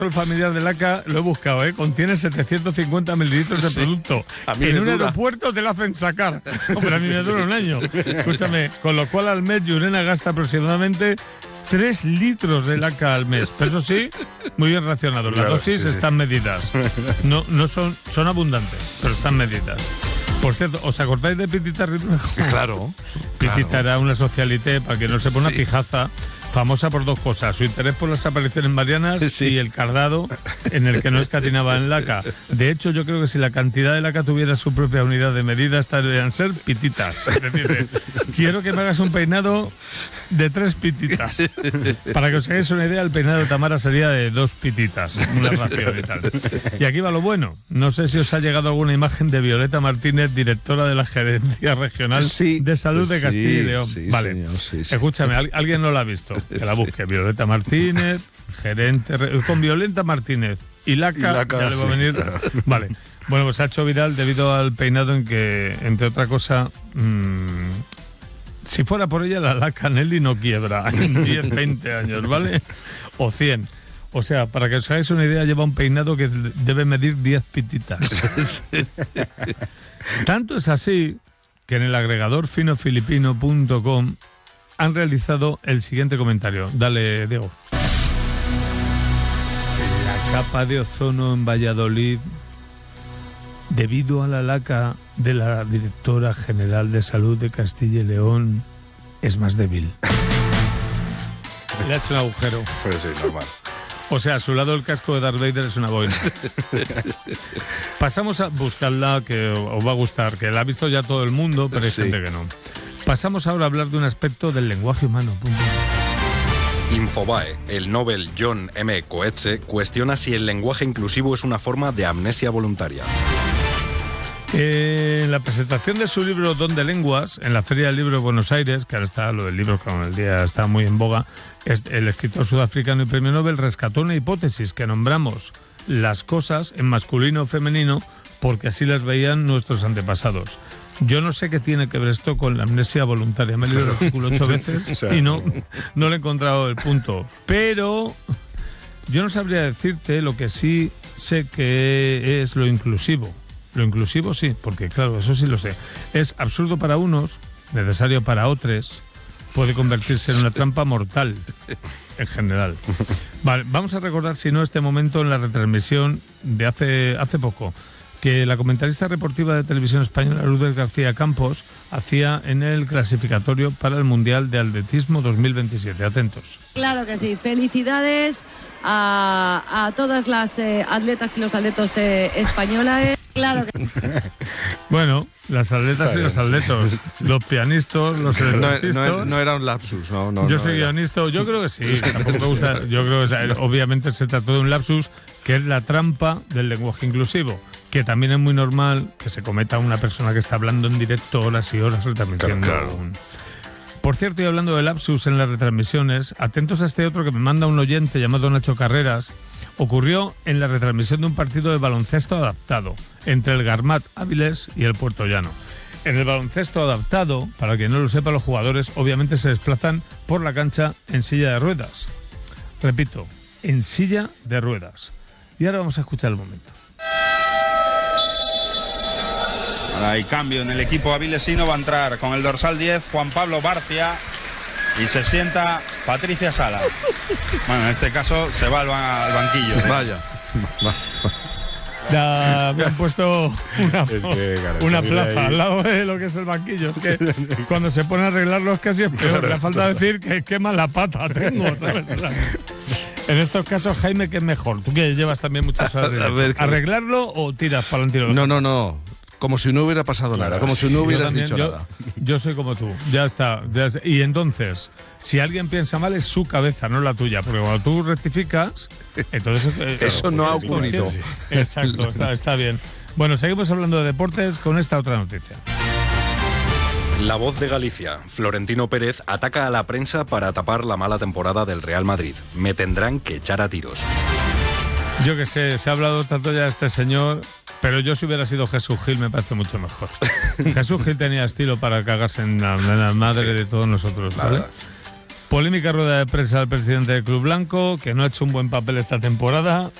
El familiar de laca, lo he buscado, contiene 750 mililitros de producto. En un aeropuerto te lo hacen sacar. Hombre, a mí me dura un año. Escúchame, con lo cual al mes Llurena gasta aproximadamente 3 litros de laca al mes. Pero eso sí, muy bien racionado. Las dosis están medidas. No son abundantes, pero están medidas. Por cierto, ¿os acordáis de Pitita Ritmejo? Claro. Pitita era una socialité, para que no sepa, una pijaza, famosa por 2 cosas: su interés por las apariciones marianas y el cardado, en el que no escatinaba en laca. De hecho, yo creo que si la cantidad de laca tuviera su propia unidad de medida, estarían ser pititas. Es decir, quiero que me hagas un peinado de 3 pititas. Para que os hagáis una idea, el peinado de Tamara sería de 2 pititas, una ración y tal. Y aquí va lo bueno. No sé si os ha llegado alguna imagen de Violeta Martínez, directora de la Gerencia Regional de Salud de Castilla y León. Vale, señor, escúchame, alguien no la ha visto. Que la busque. Violeta Martínez, gerente, con Violeta Martínez y laca ya le va a venir. Claro. Vale. Bueno, pues se ha hecho viral debido al peinado en que, entre otra cosa, si fuera por ella, la laca Nelly no quiebra en 10, 20 años, ¿vale? O 100. O sea, para que os hagáis una idea, lleva un peinado que debe medir 10 pititas. Tanto es así que en el agregador finofilipino.com han realizado el siguiente comentario. Dale, Diego. La capa de ozono en Valladolid, debido a la laca de la directora general de Salud de Castilla y León, es más débil. Le ha hecho un agujero. Pues sí, normal. O sea, a su lado el casco de Darth Vader es una boina. Pasamos a buscarla, que os va a gustar, que la ha visto ya todo el mundo, pero hay gente que no. Pasamos ahora a hablar de un aspecto del lenguaje humano. Infobae, el Nobel John M. Coetzee, cuestiona si el lenguaje inclusivo es una forma de amnesia voluntaria. En la presentación de su libro Don de Lenguas, en la Feria del Libro de Buenos Aires, que ahora está lo del libro, que el día está muy en boga, el escritor sudafricano y premio Nobel rescató una hipótesis: que nombramos las cosas en masculino o femenino porque así las veían nuestros antepasados. Yo no sé qué tiene que ver esto con la amnesia voluntaria. Me he leído el artículo 8 veces y no le he encontrado el punto. Pero yo no sabría decirte lo que sí sé que es lo inclusivo. Lo inclusivo sí, porque claro, eso sí lo sé. Es absurdo para unos, necesario para otros, puede convertirse en una trampa mortal en general. Vale, vamos a recordar, si no, este momento en la retransmisión de hace poco, que la comentarista deportiva de Televisión Española, Lourdes García Campos, hacía en el clasificatorio para el Mundial de Atletismo 2027. Atentos. Claro que sí. Felicidades a todas las atletas y los atletos españolas. Claro que Bueno, las atletas y los atletos, los pianistas, los electricistas. No era un lapsus, no. Yo soy guionista, yo creo que sí. Tampoco me gusta. Yo creo que obviamente se trató de un lapsus, que es la trampa del lenguaje inclusivo, que también es muy normal que se cometa una persona que está hablando en directo horas y horas retransmitiendo. Claro. Por cierto, y hablando de lapsus en las retransmisiones, atentos a este otro que me manda un oyente llamado Nacho Carreras. Ocurrió en la retransmisión de un partido de baloncesto adaptado entre el Garmat Áviles y el Puerto Llano. En el baloncesto adaptado, para quien no lo sepa, los jugadores obviamente se desplazan por la cancha en silla de ruedas. Repito, en silla de ruedas. Y ahora vamos a escuchar el momento. Ahora hay cambio en el equipo avilesino, va a entrar con el dorsal 10 Juan Pablo Barcia y se sienta Patricia Sala. Bueno, en este caso se va al banquillo. Vaya. Ya me han puesto una plaza al lado de lo que es el banquillo. Es que cuando se pone a arreglarlo es casi es peor. Le falta decir que qué mala pata tengo, ¿sabes? En estos casos, Jaime, ¿qué es mejor? Tú que llevas también muchas horas. ¿Arreglarlo o tiras para adelante? No. Como si no hubiera pasado nada, como si no hubieras dicho nada. Yo soy como tú, ya está. Y entonces, si alguien piensa mal, es su cabeza, no la tuya. Porque cuando tú rectificas, entonces... Eso no ha ocurrido. Exacto, está bien. Bueno, seguimos hablando de deportes con esta otra noticia. La Voz de Galicia. Florentino Pérez ataca a la prensa para tapar la mala temporada del Real Madrid. Me tendrán que echar a tiros. Yo que sé, se ha hablado tanto ya de este señor, pero yo si hubiera sido Jesús Gil me parece mucho mejor. Jesús Gil tenía estilo para cagarse en la madre de todos nosotros, ¿vale? Polémica rueda de prensa del presidente del Club Blanco, que no ha hecho un buen papel esta temporada.